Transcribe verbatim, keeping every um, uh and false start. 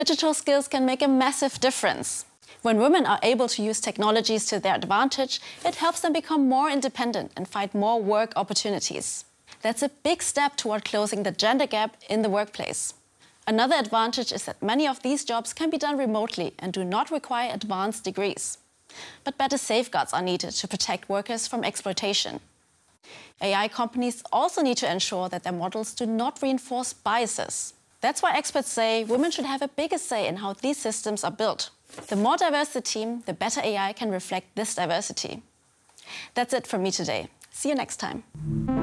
Digital skills can make a massive difference. When women are able to use technologies to their advantage, it helps them become more independent and find more work opportunities. That's a big step toward closing the gender gap in the workplace. Another advantage is that many of these jobs can be done remotely and do not require advanced degrees. But better safeguards are needed to protect workers from exploitation. A I companies also need to ensure that their models do not reinforce biases. That's why experts say women should have a bigger say in how these systems are built. The more diverse the team, the better A I can reflect this diversity. That's it from me today. See you next time.